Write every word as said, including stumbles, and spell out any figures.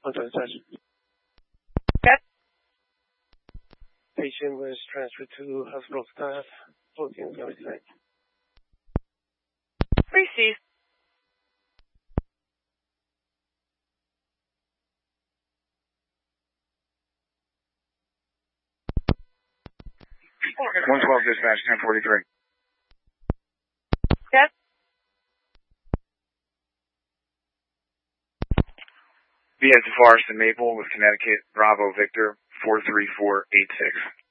one twenty touch. Yes. Patient was transferred to hospital staff. Closing is going to be tonight. Receive. one twelve dispatch, ten forty-three. Yes. Via to Forest and Maple with Connecticut, Bravo Victor, four three four eight six.